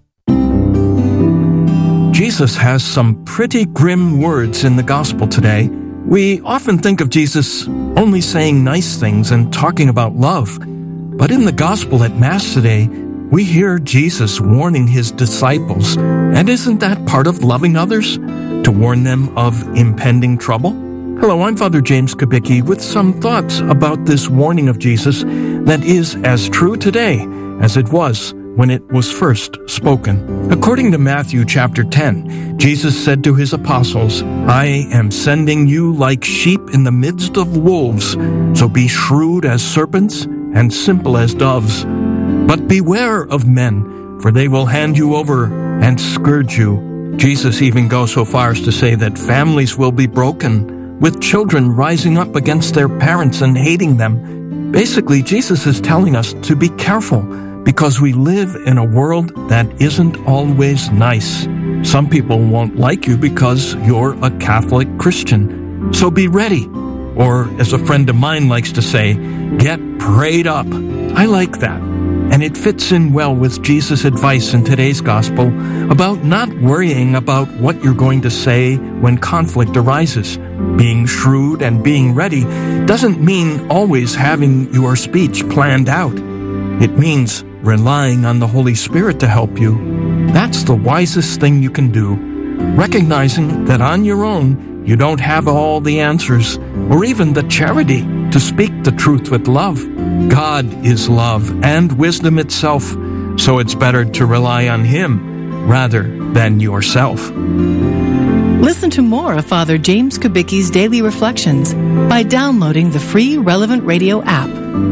Jesus has some pretty grim words in the gospel today. We often think of Jesus only saying nice things and talking about love. But in the gospel at Mass today, we hear Jesus warning his disciples. And isn't that part of loving others? To warn them of impending trouble? Hello, I'm Father James Kubicki with some thoughts about this warning of Jesus that is as true today as it was when it was first spoken. According to Matthew chapter ten, Jesus said to his apostles, I am sending you like sheep in the midst of wolves, so be shrewd as serpents and simple as doves. But beware of men, for they will hand you over and scourge you. Jesus even goes so far as to say that families will be broken, with children rising up against their parents and hating them. Basically, Jesus is telling us to be careful, because we live in a world that isn't always nice. Some people won't like you because you're a Catholic Christian. So be ready. Or, as a friend of mine likes to say, get prayed up. I like that. And it fits in well with Jesus' advice in today's gospel about not worrying about what you're going to say when conflict arises. Being shrewd and being ready doesn't mean always having your speech planned out. It means relying on the Holy Spirit to help you. That's the wisest thing you can do. Recognizing that on your own, you don't have all the answers or even the charity to speak the truth with love. God is love and wisdom itself, so it's better to rely on Him rather than yourself. Listen to more of Father James Kubicki's Daily Reflections by downloading the free Relevant Radio app.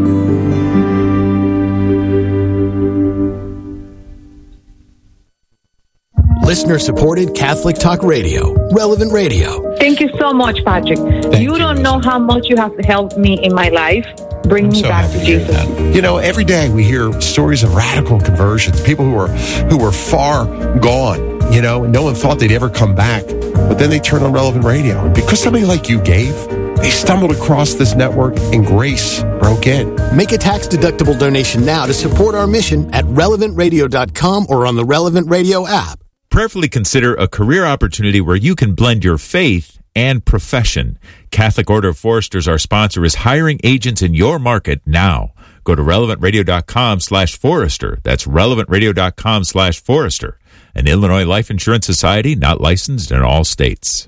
Listener-supported Catholic Talk Radio, Relevant Radio. Thank you so much, Patrick. Thank you don't know how much you have helped me in my life. Bring me so back to Jesus. You know, every day we hear stories of radical conversions, people who are who were far gone, you know, and no one thought they'd ever come back. But then they turned on Relevant Radio. And because somebody like you gave, they stumbled across this network and grace broke in. Make a tax-deductible donation now to support our mission at relevant radio dot com or on the Relevant Radio app. Prayerfully consider a career opportunity where you can blend your faith and profession. Catholic Order of Foresters, our sponsor, is hiring agents in your market now. Go to relevant radio dot com slash forester. That's relevant radio dot com slash forester. An Illinois Life Insurance Society, not licensed in all states.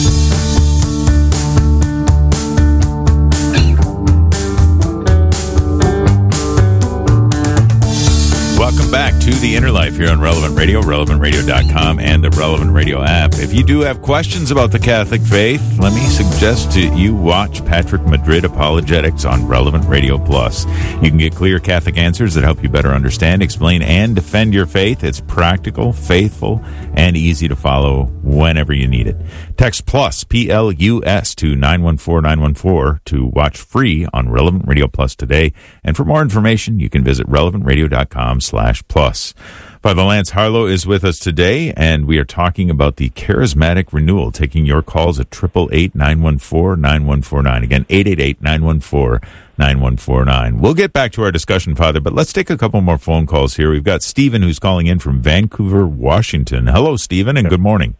Welcome back to The Inner Life here on Relevant Radio, relevant radio dot com, and the Relevant Radio app. If you do have questions about the Catholic faith, let me suggest that you watch Patrick Madrid Apologetics on Relevant Radio Plus. You can get clear Catholic answers that help you better understand, explain, and defend your faith. It's practical, faithful, and easy to follow whenever you need it. Text PLUS, P L U S, to nine one four nine one four to watch free on Relevant Radio Plus today. And for more information, you can visit relevant radio dot com slash slash plus. Father Lance Harlow is with us today, and we are talking about the charismatic renewal, taking your calls at eight eight eight, nine one four, nine one four nine. Again, eight eight eight, nine one four, nine one four nine. We'll get back to our discussion, Father, but let's take a couple more phone calls here. We've got Stephen who's calling in from Vancouver, Washington. Hello, Stephen, and good morning.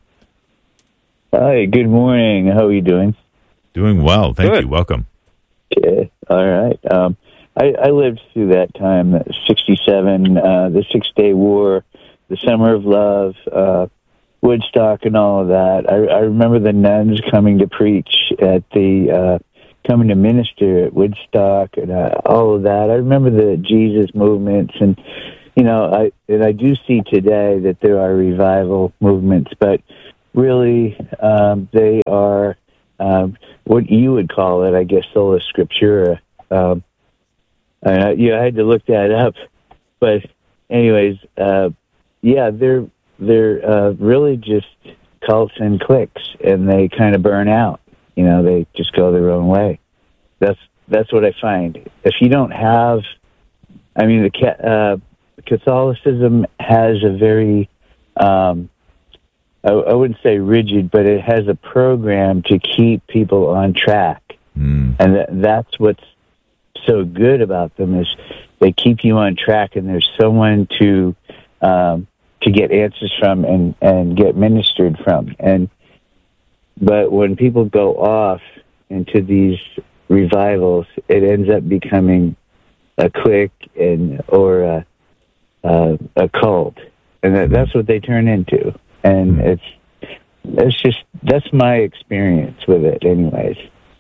Hi, good morning. How are you doing? Doing well. Thank Good. you. Welcome. Yeah, all right. Um, I, I lived through that time, sixty-seven, uh, the Six-Day War, the Summer of Love, uh, Woodstock, and all of that. I, I remember the nuns coming to preach at the, uh, coming to minister at Woodstock, and uh, all of that. I remember the Jesus movements, and you know, I and I do see today that there are revival movements, but really, um, they are um, what you would call it, I guess, sola scriptura. Um, Uh, yeah, I had to look that up, but anyways, uh, yeah, they're they're uh, really just cults and cliques, and they kind of burn out. You know, they just go their own way. That's that's what I find. If you don't have, I mean, the uh, Catholicism has a very, um, I, I wouldn't say rigid, but it has a program to keep people on track, mm. and th- that's what's so good about them is they keep you on track, and there's someone to um, to get answers from and, and get ministered from. And but when people go off into these revivals, it ends up becoming a clique and or a, a, a cult, and that, that's what they turn into. And it's it's just that's my experience with it, anyways.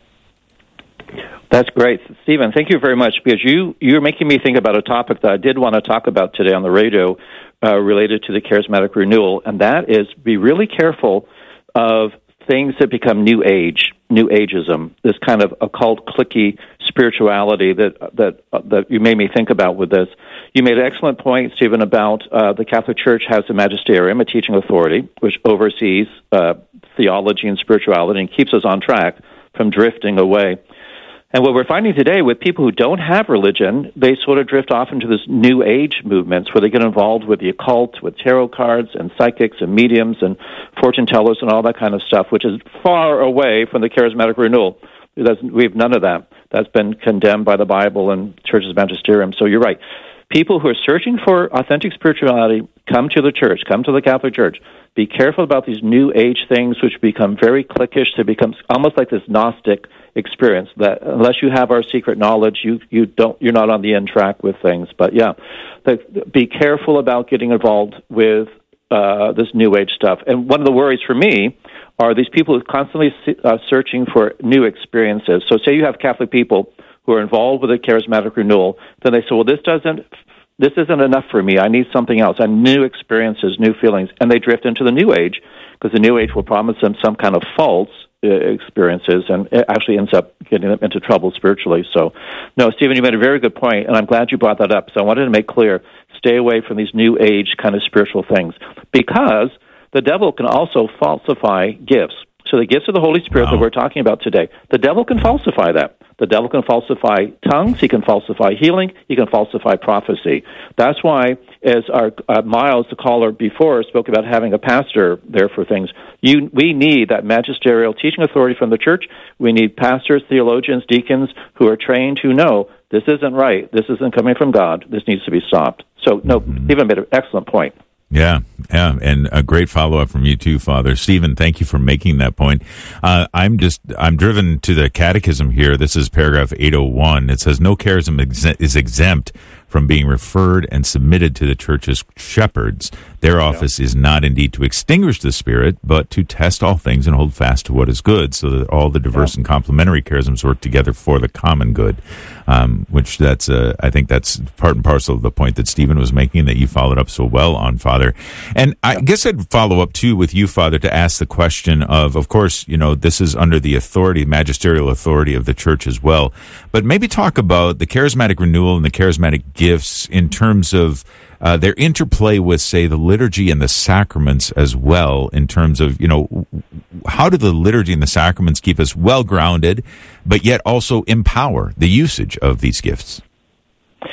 That's great. Stephen, thank you very much, because you, you're making me think about a topic that I did want to talk about today on the radio uh, related to the charismatic renewal, and that is be really careful of things that become new age, new ageism, this kind of occult, cliquey spirituality that that uh, that you made me think about with this. You made an excellent point, Stephen, about uh, the Catholic Church has a magisterium, a teaching authority, which oversees uh, theology and spirituality and keeps us on track from drifting away. And what we're finding today with people who don't have religion, they sort of drift off into this new age movements where they get involved with the occult, with tarot cards and psychics and mediums and fortune tellers and all that kind of stuff, which is far away from the charismatic renewal. We have none of that. That's been condemned by the Bible and Church's magisterium. So you're right. People who are searching for authentic spirituality, come to the church, come to the Catholic Church. Be careful about these new age things, which become very cliquish. They become almost like this Gnostic experience that unless you have our secret knowledge, you you don't you're not on the end track with things. But yeah, the, be careful about getting involved with uh, this new age stuff. And one of the worries for me are these people who are constantly uh, searching for new experiences. So say you have Catholic people who are involved with a charismatic renewal, then they say, well, this doesn't. This isn't enough for me. I need something else. I need new experiences, new feelings. And they drift into the New Age because the New Age will promise them some kind of false uh, experiences, and it actually ends up getting them into trouble spiritually. So, no, Stephen, you made a very good point, and I'm glad you brought that up. So I wanted to make clear, stay away from these New Age kind of spiritual things, because the devil can also falsify gifts. So the gifts of the Holy Spirit wow. that we're talking about today, the devil can falsify that. The devil can falsify tongues. He can falsify healing. He can falsify prophecy. That's why, as our uh, Miles, the caller before, spoke about having a pastor there for things, you, we need that magisterial teaching authority from the church. We need pastors, theologians, deacons who are trained, who know this isn't right. This isn't coming from God. This needs to be stopped. So, no, mm-hmm. Stephen made an excellent point. Yeah, yeah, and a great follow-up from you too, Father. Stephen, thank you for making that point. Uh, I'm just, I'm driven to the catechism here. This is paragraph eight oh one. It says, no charism ex- is exempt from being referred and submitted to the church's shepherds. Their office yeah. is not indeed to extinguish the Spirit, but to test all things and hold fast to what is good, so that all the diverse yeah. and complementary charisms work together for the common good. Um, which that's, uh, I think that's part and parcel of the point that Stephen was making, that you followed up so well on, Father. And I yeah. guess I'd follow up too with you, Father, to ask the question of, of course, you know, this is under the authority, magisterial authority of the church as well, but maybe talk about the charismatic renewal and the charismatic gifts in terms of uh, their interplay with, say, the liturgy and the sacraments as well, in terms of, you know, how do the liturgy and the sacraments keep us well grounded, but yet also empower the usage of these gifts?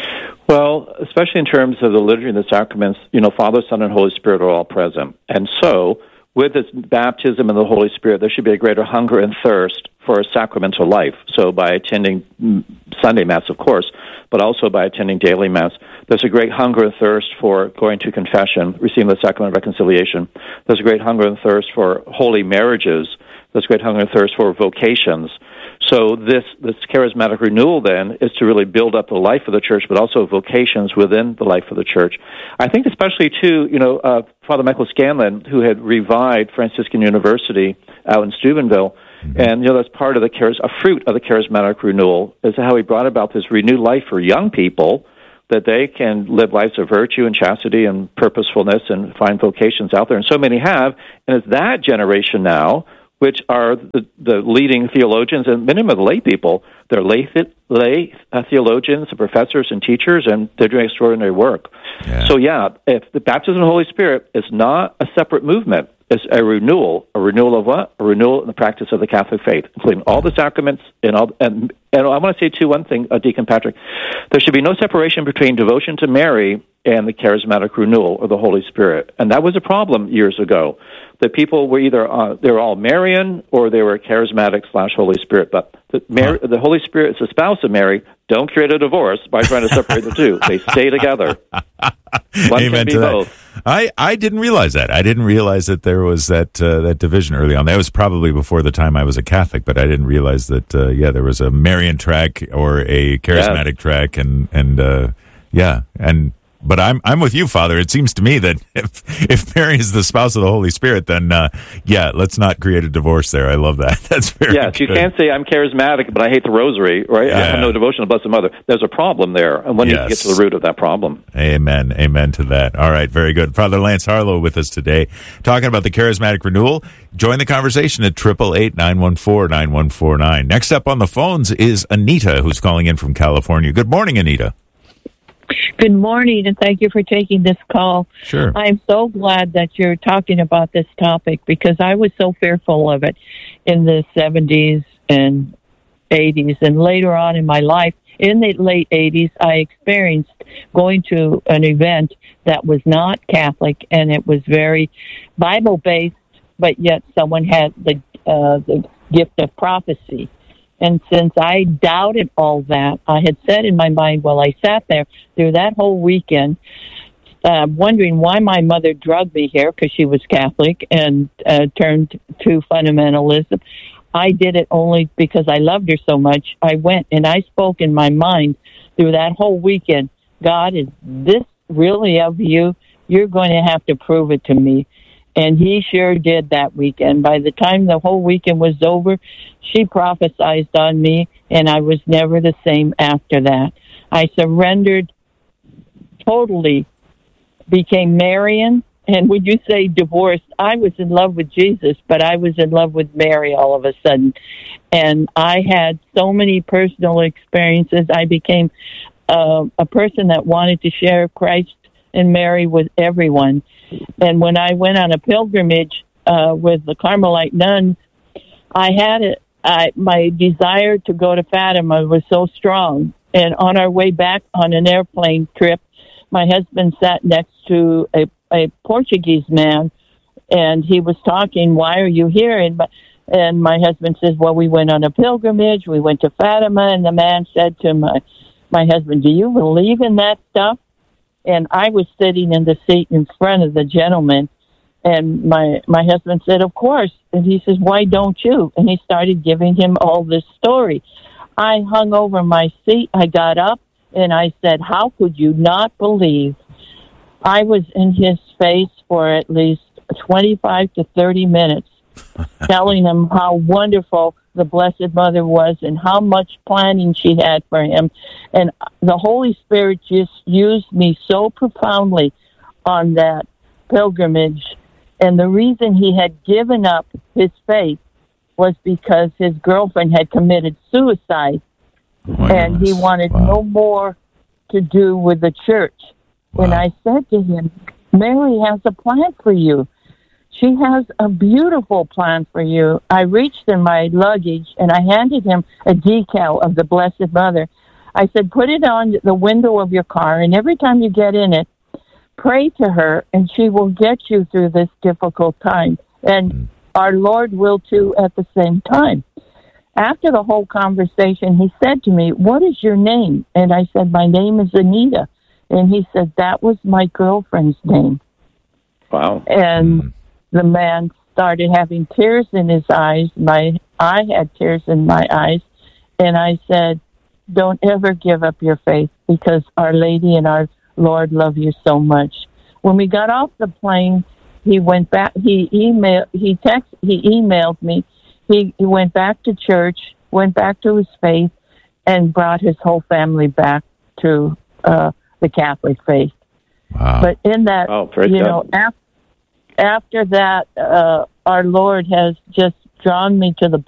Well, especially in terms of the liturgy and the sacraments, you know, Father, Son, and Holy Spirit are all present. And so, with this baptism in the Holy Spirit, there should be a greater hunger and thirst for a sacramental life. So by attending Sunday Mass, of course, but also by attending daily Mass, there's a great hunger and thirst for going to confession, receiving the sacrament of reconciliation. There's a great hunger and thirst for holy marriages. There's great hunger and thirst for vocations. So this, this charismatic renewal, then, is to really build up the life of the Church, but also vocations within the life of the Church. I think especially, too, you know, uh, Father Michael Scanlon, who had revived Franciscan University out in Steubenville, mm-hmm. and, you know, that's part of the charis- a fruit of the charismatic renewal, is how he brought about this renewed life for young people, that they can live lives of virtue and chastity and purposefulness and find vocations out there. And so many have, and it's that generation now which are the, the leading theologians and many of them are the lay people. They're lay, lay uh, theologians and professors and teachers, and they're doing extraordinary work. Yeah. So, yeah, if the baptism of the Holy Spirit is not a separate movement, it's a renewal. A renewal of what? A renewal in the practice of the Catholic faith, including all the sacraments. And, all, and, and I want to say, too, one thing, uh, Deacon Patrick. There should be no separation between devotion to Mary and the charismatic renewal of the Holy Spirit. And that was a problem years ago. That people were either, uh, they were all Marian or they were charismatic slash Holy Spirit. But the, Mary, the Holy Spirit is the spouse of Mary. Don't create a divorce by trying to separate the two. They stay together. One Amen can be to that. both. I, I didn't realize that. I didn't realize that there was that uh, that division early on. That was probably before the time I was a Catholic, but I didn't realize that, uh, yeah, there was a Marian track or a charismatic yes. track. And, and uh, yeah, and... But I'm I'm with you, Father. It seems to me that if if Mary is the spouse of the Holy Spirit, then uh, yeah, let's not create a divorce there. I love that. That's very yes. good. You can't say I'm charismatic, but I hate the Rosary, right? Yeah. I have no devotion to Blessed Mother. There's a problem there, and we yes. need to get to the root of that problem. Amen. Amen to that. All right, very good. Father Lance Harlow with us today, talking about the charismatic renewal. Join the conversation at triple eight nine one four nine one four nine. Next up on the phones is Anita, who's calling in from California. Good morning, Anita. Good morning, and thank you for taking this call. Sure. I'm so glad that you're talking about this topic because I was so fearful of it in the seventies and eighties. And later on in my life, in the late eighties, I experienced going to an event that was not Catholic, and it was very Bible-based, but yet someone had the, uh, the gift of prophecy. And since I doubted all that, I had said in my mind, well, I sat there through that whole weekend, uh, wondering why my mother drugged me here, because she was Catholic and uh, turned to fundamentalism. I did it only because I loved her so much. I went and I spoke in my mind through that whole weekend, God, is this really of you? You're going to have to prove it to me. And he sure did that weekend. By the time the whole weekend was over, she prophesied on me, and I was never the same after that. I surrendered totally, became Marian, and would you say divorced? I was in love with Jesus, but I was in love with Mary all of a sudden. And I had so many personal experiences. I became uh, a person that wanted to share Christ and Mary with everyone. And when I went on a pilgrimage uh, with the Carmelite nuns, I had it. I, my desire to go to Fatima was so strong. And on our way back on an airplane trip, my husband sat next to a, a Portuguese man, and he was talking, why are you here? And, and my husband says, well, we went on a pilgrimage. We went to Fatima. And the man said to my, my husband, do you believe in that stuff? And I was sitting in the seat in front of the gentleman, and my my husband said, of course. And he says, why don't you? And he started giving him all this story. I hung over my seat. I got up, and I said, how could you not believe? I was in his face for at least twenty-five to thirty minutes, telling him how wonderful the Blessed Mother was and how much planning she had for him. And the Holy Spirit just used me so profoundly on that pilgrimage. And the reason he had given up his faith was because his girlfriend had committed suicide. Oh, and goodness. He wanted wow. no more to do with the church. Wow. And I said to him, Mary has a plan for you. She has a beautiful plan for you. I reached in my luggage and I handed him a decal of the Blessed Mother. I said, put it on the window of your car, and every time you get in it, pray to her, and she will get you through this difficult time. And our Lord will, too, at the same time. After the whole conversation, he said to me, what is your name? And I said, my name is Anita. And he said, that was my girlfriend's name. Wow. And mm. the man started having tears in his eyes. My I had tears in my eyes. And I said, don't ever give up your faith, because Our Lady and our Lord love you so much. When we got off the plane, he went back, he emailed, he text, he emailed me. He, he went back to church, went back to his faith, and brought his whole family back to uh, the Catholic faith. Wow. But in that, oh, you God. know, after, after that, uh, our Lord has just drawn me to the